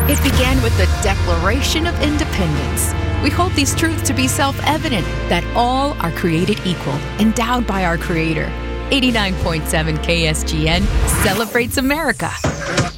It began with the Declaration of Independence. We hold these truths to be self-evident, that all are created equal, endowed by our Creator. 89.7 KSGN celebrates America.